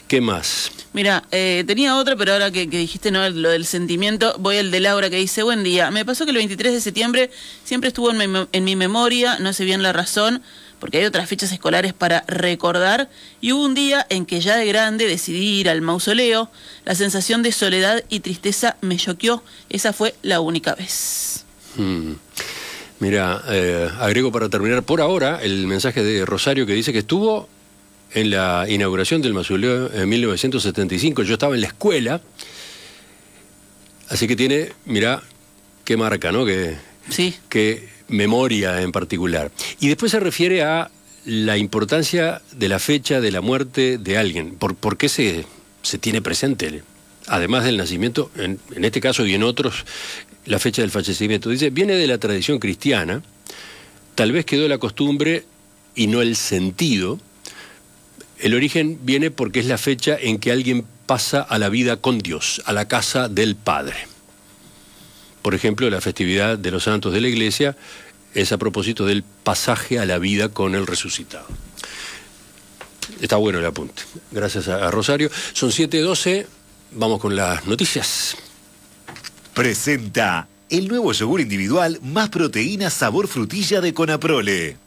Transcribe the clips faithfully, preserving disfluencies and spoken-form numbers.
¿Qué más? Mira, eh, tenía otra, pero ahora que, que dijiste no lo del sentimiento, voy al de Laura, que dice: buen día, me pasó que el veintitrés de septiembre siempre estuvo en mi, en mi memoria, no sé bien la razón, porque hay otras fechas escolares para recordar, y hubo un día en que ya de grande decidí ir al mausoleo, la sensación de soledad y tristeza me choqueó, esa fue la única vez. Hmm. Mira, eh, agrego para terminar por ahora el mensaje de Rosario, que dice que estuvo en la inauguración del mausoleo en mil novecientos setenta y cinco. Yo estaba en la escuela, así que tiene, mira, qué marca, ¿no? Que, sí. Qué memoria en particular. Y después se refiere a la importancia de la fecha de la muerte de alguien. ¿Por, por qué se, se tiene presente, además del nacimiento, en, en este caso y en otros, la fecha del fallecimiento? Dice, viene de la tradición cristiana, tal vez quedó la costumbre y no el sentido. El origen viene porque es la fecha en que alguien pasa a la vida con Dios, a la casa del Padre. Por ejemplo, la festividad de los santos de la Iglesia es a propósito del pasaje a la vida con el resucitado. Está bueno el apunte. Gracias a Rosario. Son siete doce, vamos con las noticias. Presenta el nuevo yogur individual más proteína sabor frutilla de Conaprole.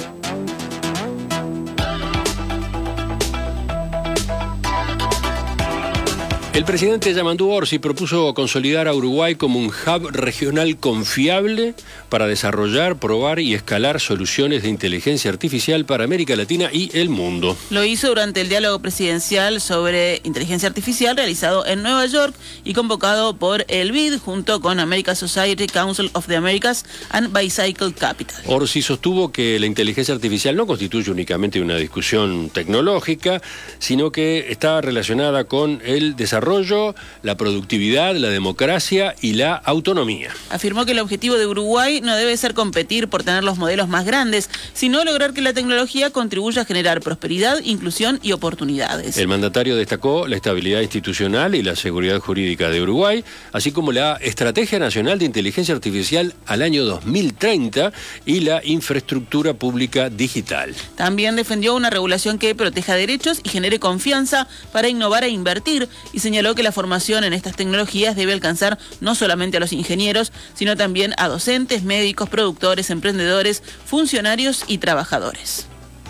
El presidente Yamandu Orsi propuso consolidar a Uruguay como un hub regional confiable para desarrollar, probar y escalar soluciones de inteligencia artificial para América Latina y el mundo. Lo hizo durante el diálogo presidencial sobre inteligencia artificial realizado en Nueva York y convocado por el B I D junto con American Society, Council of the Americas and Bicycle Capital. Orsi sostuvo que la inteligencia artificial no constituye únicamente una discusión tecnológica, sino que está relacionada con el desarrollo, la productividad, la democracia y la autonomía. Afirmó que el objetivo de Uruguay no debe ser competir por tener los modelos más grandes, sino lograr que la tecnología contribuya a generar prosperidad, inclusión y oportunidades. El mandatario destacó la estabilidad institucional y la seguridad jurídica de Uruguay, así como la Estrategia Nacional de Inteligencia Artificial al año dos mil treinta y la infraestructura pública digital. También defendió una regulación que proteja derechos y genere confianza para innovar e invertir, y señaló que la formación en estas tecnologías debe alcanzar no solamente a los ingenieros, sino también a docentes, médicos, productores, emprendedores, funcionarios y trabajadores.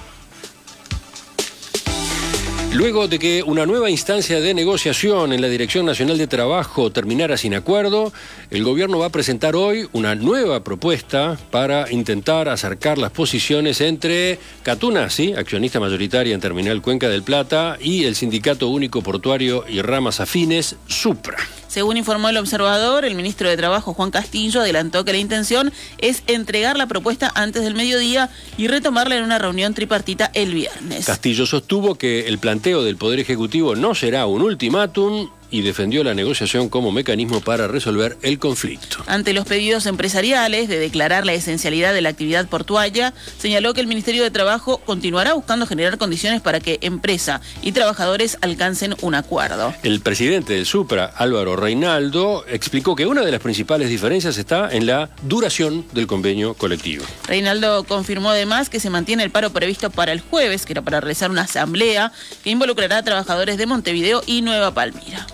Luego de que una nueva instancia de negociación en la Dirección Nacional de Trabajo terminara sin acuerdo, el gobierno va a presentar hoy una nueva propuesta para intentar acercar las posiciones entre Catuna, ¿sí?, accionista mayoritaria en Terminal Cuenca del Plata, y el Sindicato Único Portuario y ramas afines, SUPRA. Según informó el observador, el ministro de Trabajo, Juan Castillo, adelantó que la intención es entregar la propuesta antes del mediodía y retomarla en una reunión tripartita el viernes. Castillo sostuvo que el planteo del Poder Ejecutivo no será un ultimátum y defendió la negociación como mecanismo para resolver el conflicto. Ante los pedidos empresariales de declarar la esencialidad de la actividad portuaria, señaló que el Ministerio de Trabajo continuará buscando generar condiciones para que empresa y trabajadores alcancen un acuerdo. El presidente del SUPRA, Álvaro Reinaldo, explicó que una de las principales diferencias está en la duración del convenio colectivo. Reinaldo confirmó además que se mantiene el paro previsto para el jueves, que era para realizar una asamblea que involucrará a trabajadores de Montevideo y Nueva Palmira.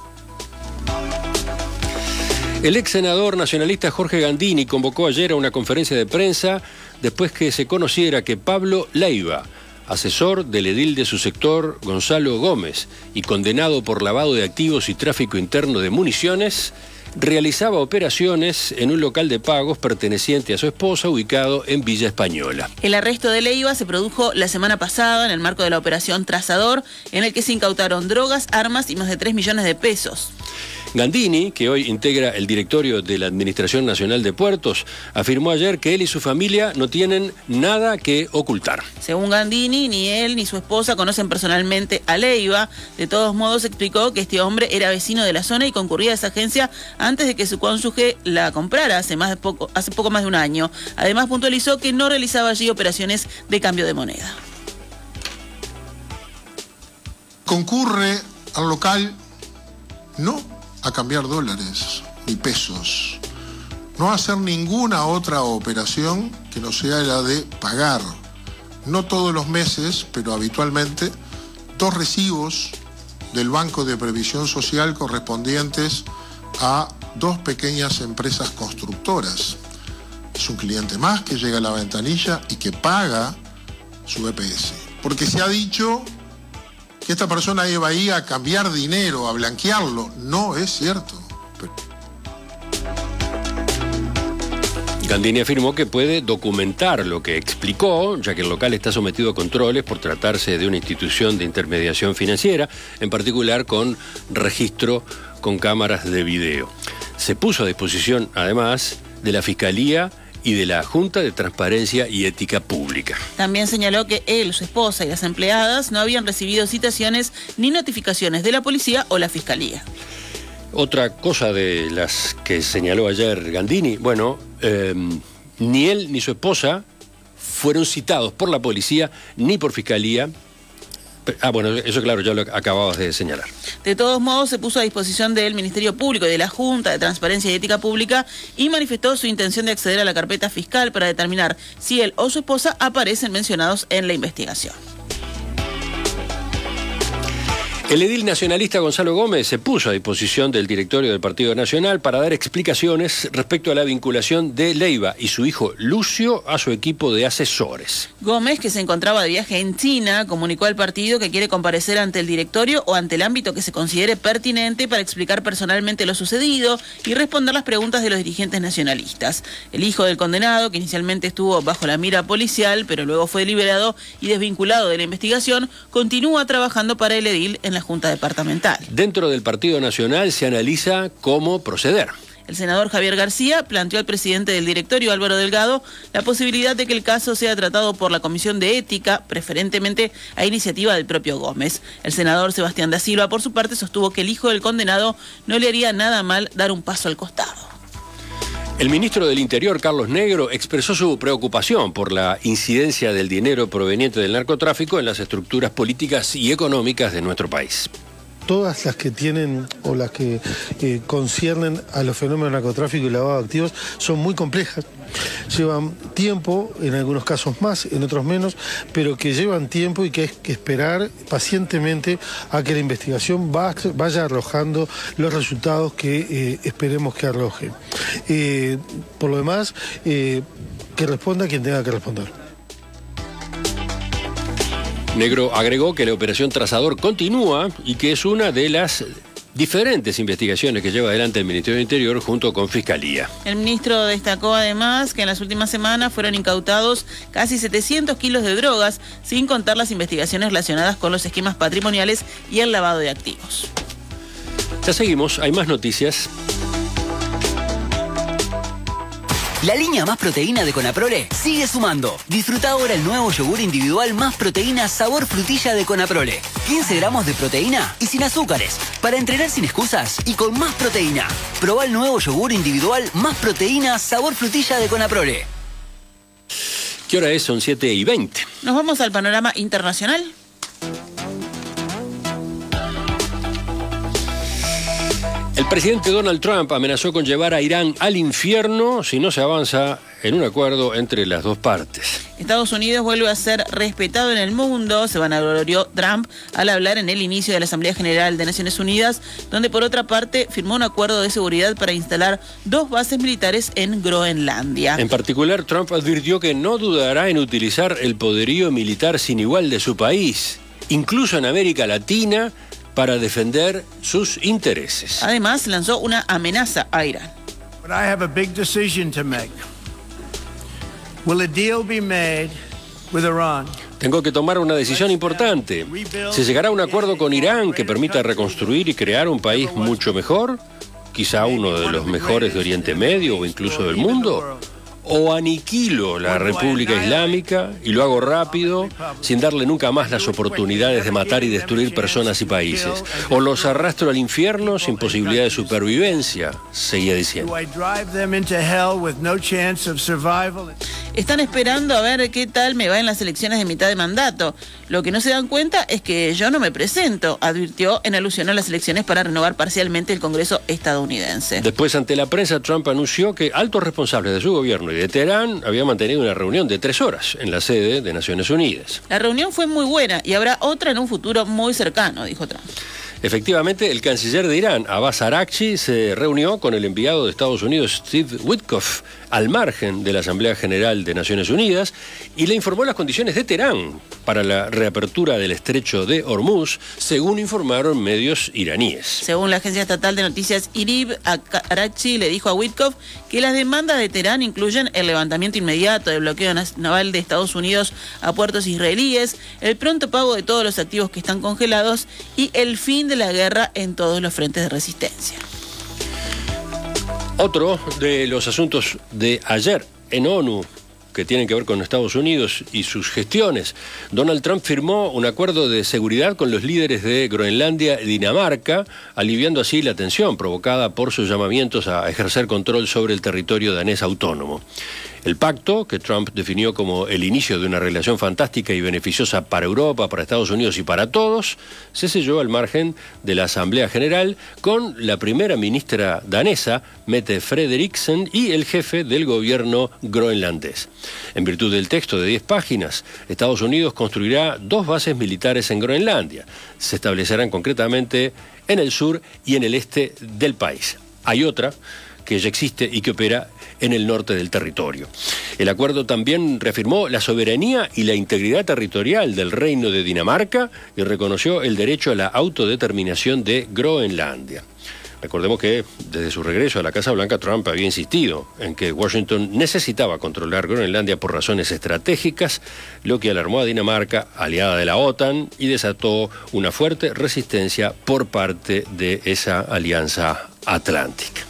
El ex senador nacionalista Jorge Gandini convocó ayer a una conferencia de prensa después que se conociera que Pablo Leiva, asesor del edil de su sector Gonzalo Gómez y condenado por lavado de activos y tráfico interno de municiones, realizaba operaciones en un local de pagos perteneciente a su esposa ubicado en Villa Española. El arresto de Leiva se produjo la semana pasada en el marco de la operación Trazador, en el que se incautaron drogas, armas y más de tres millones de pesos. Gandini, que hoy integra el directorio de la Administración Nacional de Puertos, afirmó ayer que él y su familia no tienen nada que ocultar. Según Gandini, ni él ni su esposa conocen personalmente a Leiva. De todos modos, explicó que este hombre era vecino de la zona y concurría a esa agencia antes de que su cónyuge la comprara hace, más de poco, hace poco más de un año. Además, puntualizó que no realizaba allí operaciones de cambio de moneda. Concurre al local no a cambiar dólares ni pesos, no a hacer ninguna otra operación que no sea la de pagar, no todos los meses, pero habitualmente, dos recibos del Banco de Previsión Social correspondientes a dos pequeñas empresas constructoras. Es un cliente más que llega a la ventanilla y que paga su B P S. Porque se ha dicho que esta persona iba ahí a cambiar dinero, a blanquearlo. No es cierto. Pero... Gandini afirmó que puede documentar lo que explicó, ya que el local está sometido a controles por tratarse de una institución de intermediación financiera, en particular con registro con cámaras de video. Se puso a disposición, además, de la Fiscalía y de la Junta de Transparencia y Ética Pública. También señaló que él, su esposa y las empleadas no habían recibido citaciones ni notificaciones de la policía o la Fiscalía. Otra cosa de las que señaló ayer Gandini, bueno, eh, ni él ni su esposa fueron citados por la policía ni por Fiscalía. Ah, bueno, eso claro, ya lo acababas de señalar. De todos modos, se puso a disposición del Ministerio Público y de la Junta de Transparencia y Ética Pública y manifestó su intención de acceder a la carpeta fiscal para determinar si él o su esposa aparecen mencionados en la investigación. El edil nacionalista Gonzalo Gómez se puso a disposición del directorio del Partido Nacional para dar explicaciones respecto a la vinculación de Leiva y su hijo Lucio a su equipo de asesores. Gómez, que se encontraba de viaje en China, comunicó al partido que quiere comparecer ante el directorio o ante el ámbito que se considere pertinente para explicar personalmente lo sucedido y responder las preguntas de los dirigentes nacionalistas. El hijo del condenado, que inicialmente estuvo bajo la mira policial, pero luego fue liberado y desvinculado de la investigación, continúa trabajando para el edil en la Junta Departamental. Dentro del Partido Nacional se analiza cómo proceder. El senador Javier García planteó al presidente del directorio, Álvaro Delgado, la posibilidad de que el caso sea tratado por la Comisión de Ética, preferentemente a iniciativa del propio Gómez. El senador Sebastián da Silva, por su parte, sostuvo que el hijo del condenado no le haría nada mal dar un paso al costado. El ministro del Interior, Carlos Negro, expresó su preocupación por la incidencia del dinero proveniente del narcotráfico en las estructuras políticas y económicas de nuestro país. Todas las que tienen o las que eh, conciernen a los fenómenos de narcotráfico y lavado de activos son muy complejas. Llevan tiempo, en algunos casos más, en otros menos, pero que llevan tiempo y que hay que esperar pacientemente a que la investigación va, vaya arrojando los resultados que eh, esperemos que arroje. Eh, por lo demás, eh, que responda quien tenga que responder. Negro agregó que la operación Trazador continúa y que es una de las diferentes investigaciones que lleva adelante el Ministerio del Interior junto con Fiscalía. El ministro destacó además que en las últimas semanas fueron incautados casi setecientos kilos de drogas, sin contar las investigaciones relacionadas con los esquemas patrimoniales y el lavado de activos. Ya seguimos, hay más noticias. La línea Más Proteína de Conaprole sigue sumando. Disfruta ahora el nuevo yogur individual Más Proteína sabor frutilla de Conaprole. quince gramos de proteína y sin azúcares. Para entrenar sin excusas y con más proteína. Probá el nuevo yogur individual Más Proteína sabor frutilla de Conaprole. ¿Qué hora es? Son siete y veinte. Nos vamos al panorama internacional. El presidente Donald Trump amenazó con llevar a Irán al infierno si no se avanza en un acuerdo entre las dos partes. Estados Unidos vuelve a ser respetado en el mundo, se vanaglorió Trump al hablar en el inicio de la Asamblea General de Naciones Unidas, donde por otra parte firmó un acuerdo de seguridad para instalar dos bases militares en Groenlandia. En particular, Trump advirtió que no dudará en utilizar el poderío militar sin igual de su país, incluso en América Latina, para defender sus intereses. Además, lanzó una amenaza a Irán. But I have a big decision to make. Will a deal be made with Iran? Tengo que tomar una decisión importante. ¿Se llegará a un acuerdo con Irán que permita reconstruir y crear un país mucho mejor? Quizá uno de los mejores de Oriente Medio o incluso del mundo. ¿O aniquilo la República Islámica y lo hago rápido, sin darle nunca más las oportunidades de matar y destruir personas y países? ¿O los arrastro al infierno sin posibilidad de supervivencia? Seguía diciendo. Están esperando a ver qué tal me va en las elecciones de mitad de mandato. Lo que no se dan cuenta es que yo no me presento, advirtió en alusión a las elecciones para renovar parcialmente el Congreso estadounidense. Después, ante la prensa, Trump anunció que altos responsables de su gobierno y de Teherán habían mantenido una reunión de tres horas en la sede de Naciones Unidas. La reunión fue muy buena y habrá otra en un futuro muy cercano, dijo Trump. Efectivamente, el canciller de Irán, Abbas Araghchi, se reunió con el enviado de Estados Unidos, Steve Witkoff, al margen de la Asamblea General de Naciones Unidas, y le informó las condiciones de Teherán para la reapertura del estrecho de Hormuz, según informaron medios iraníes. Según la agencia estatal de noticias I R I B, Araghchi le dijo a Witkoff que las demandas de Teherán incluyen el levantamiento inmediato del bloqueo naval de Estados Unidos a puertos israelíes, el pronto pago de todos los activos que están congelados y el fin de la guerra en todos los frentes de resistencia. Otro de los asuntos de ayer en ONU que tienen que ver con Estados Unidos y sus gestiones. Donald Trump firmó un acuerdo de seguridad con los líderes de Groenlandia y Dinamarca, aliviando así la tensión provocada por sus llamamientos a ejercer control sobre el territorio danés autónomo. El pacto, que Trump definió como el inicio de una relación fantástica y beneficiosa para Europa, para Estados Unidos y para todos, se selló al margen de la Asamblea General con la primera ministra danesa, Mette Frederiksen, y el jefe del gobierno groenlandés. En virtud del texto de diez páginas, Estados Unidos construirá dos bases militares en Groenlandia. Se establecerán concretamente en el sur y en el este del país. Hay otra que ya existe y que opera en el norte del territorio. El acuerdo también reafirmó la soberanía y la integridad territorial del Reino de Dinamarca y reconoció el derecho a la autodeterminación de Groenlandia. Recordemos que desde su regreso a la Casa Blanca, Trump había insistido en que Washington necesitaba controlar Groenlandia por razones estratégicas, lo que alarmó a Dinamarca, aliada de la OTAN, y desató una fuerte resistencia por parte de esa alianza atlántica.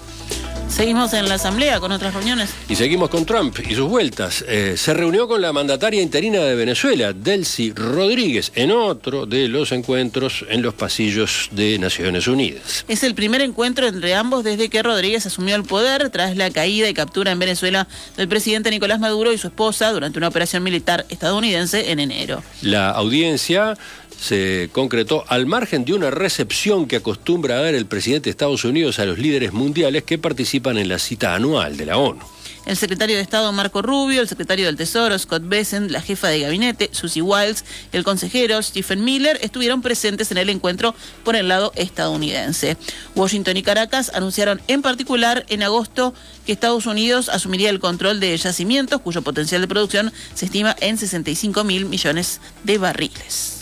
Seguimos en la Asamblea con otras reuniones. Y seguimos con Trump y sus vueltas. Eh, se reunió con la mandataria interina de Venezuela, Delcy Rodríguez, en otro de los encuentros en los pasillos de Naciones Unidas. Es el primer encuentro entre ambos desde que Rodríguez asumió el poder tras la caída y captura en Venezuela del presidente Nicolás Maduro y su esposa durante una operación militar estadounidense en enero. La audiencia se concretó al margen de una recepción que acostumbra a dar el presidente de Estados Unidos a los líderes mundiales que participan en la cita anual de la ONU. El secretario de Estado Marco Rubio, el secretario del Tesoro Scott Bessent, la jefa de gabinete Susie Wiles, el consejero Stephen Miller estuvieron presentes en el encuentro por el lado estadounidense. Washington y Caracas anunciaron en particular en agosto que Estados Unidos asumiría el control de yacimientos cuyo potencial de producción se estima en sesenta y cinco mil millones de barriles.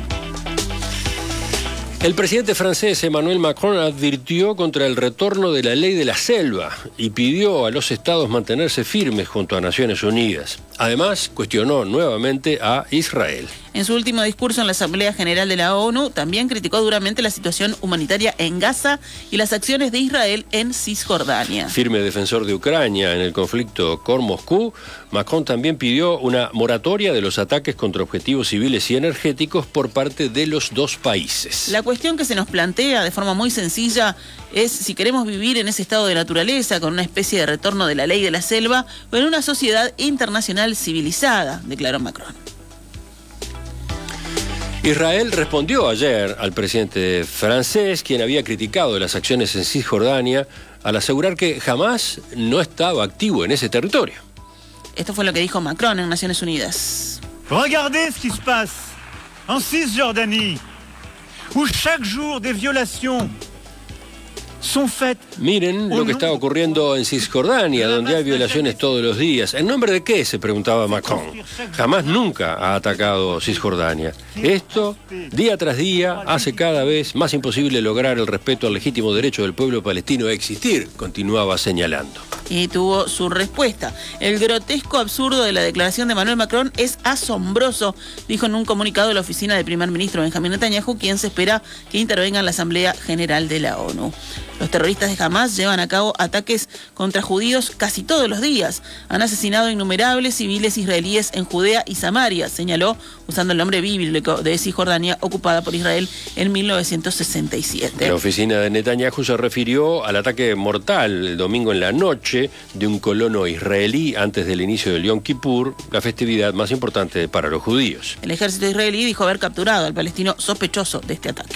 El presidente francés Emmanuel Macron advirtió contra el retorno de la ley de la selva y pidió a los estados mantenerse firmes junto a Naciones Unidas. Además, cuestionó nuevamente a Israel. En su último discurso en la Asamblea General de la ONU, también criticó duramente la situación humanitaria en Gaza y las acciones de Israel en Cisjordania. Firme defensor de Ucrania en el conflicto con Moscú, Macron también pidió una moratoria de los ataques contra objetivos civiles y energéticos por parte de los dos países. La cuestión que se nos plantea de forma muy sencilla es si queremos vivir en ese estado de naturaleza con una especie de retorno de la ley de la selva o en una sociedad internacional civilizada, declaró Macron. Israel respondió ayer al presidente francés, quien había criticado las acciones en Cisjordania, al asegurar que jamás no estaba activo en ese territorio. Esto fue lo que dijo Macron en Naciones Unidas. Regardez ce qui se passe en Cisjordanie, où chaque jour des violations. Miren lo que está ocurriendo en Cisjordania, donde hay violaciones todos los días. ¿En nombre de qué?, se preguntaba Macron. Jamás nunca ha atacado Cisjordania. Esto, día tras día, hace cada vez más imposible lograr el respeto al legítimo derecho del pueblo palestino a existir, continuaba señalando. Y tuvo su respuesta. El grotesco absurdo de la declaración de Emmanuel Macron es asombroso, dijo en un comunicado la oficina del primer ministro Benjamín Netanyahu, quien se espera que intervenga en la Asamblea General de la ONU. Los terroristas de Hamas llevan a cabo ataques contra judíos casi todos los días. Han asesinado innumerables civiles israelíes en Judea y Samaria, señaló usando el nombre bíblico de Cisjordania ocupada por Israel en mil novecientos sesenta y siete. La oficina de Netanyahu se refirió al ataque mortal el domingo en la noche de un colono israelí antes del inicio del Yom Kippur, la festividad más importante para los judíos. El ejército israelí dijo haber capturado al palestino sospechoso de este ataque.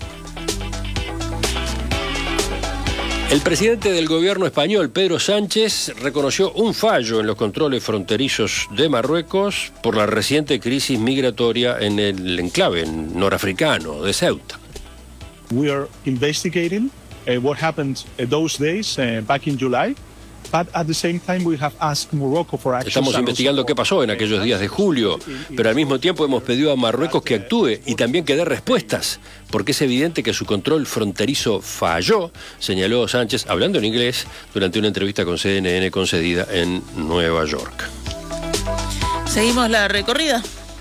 El presidente del gobierno español, Pedro Sánchez, reconoció un fallo en los controles fronterizos de Marruecos por la reciente crisis migratoria en el enclave norafricano de Ceuta. We are investigating uh, what happened uh, those days uh, back in July. But at the same time we have asked Morocco for action. Estamos investigando qué pasó en aquellos días de julio, pero al mismo tiempo hemos pedido a Marruecos que actúe y también que dé respuestas, porque es evidente que su control fronterizo falló, señaló Sánchez, hablando en inglés, durante una entrevista con C N N concedida en Nueva York. Seguimos la recorrida.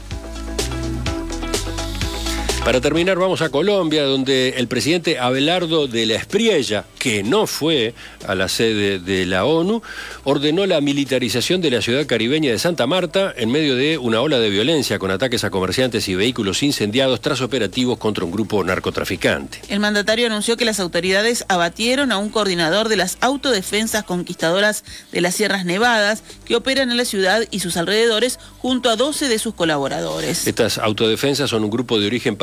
Para terminar, vamos a Colombia, donde el presidente Abelardo de la Espriella, que no fue a la sede de la ONU, ordenó la militarización de la ciudad caribeña de Santa Marta en medio de una ola de violencia con ataques a comerciantes y vehículos incendiados tras operativos contra un grupo narcotraficante. El mandatario anunció que las autoridades abatieron a un coordinador de las autodefensas conquistadoras de las Sierras Nevadas que operan en la ciudad y sus alrededores junto a doce de sus colaboradores. Estas autodefensas son un grupo de origen